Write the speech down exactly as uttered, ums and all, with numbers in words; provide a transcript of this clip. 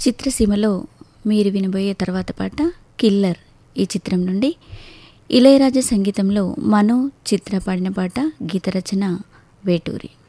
చిత్రసీమలో మీరు వినబోయే తర్వాత పాట కిల్లర్ ఈ చిత్రం నుండి ఇళయరాజా సంగీతంలో మనో చిత్ర పాడిన పాట, గీత రచన వేటూరి.